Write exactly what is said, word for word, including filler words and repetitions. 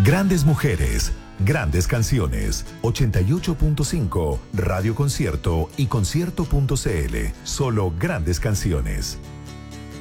Grandes mujeres, grandes canciones. ochenta y ocho punto cinco, Radio Concierto y concierto punto cl. Solo grandes canciones.